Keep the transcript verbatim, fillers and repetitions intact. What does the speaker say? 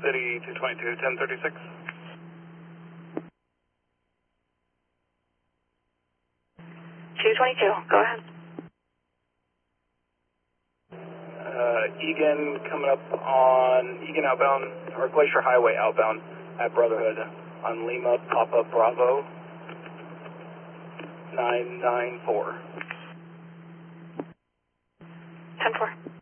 City two twenty-two, ten thirty-six. two twenty-two, go ahead. Uh, Egan coming up on, Egan outbound, or Glacier Highway outbound at Brotherhood on Lima, Papa Bravo, nine nine four. ten four.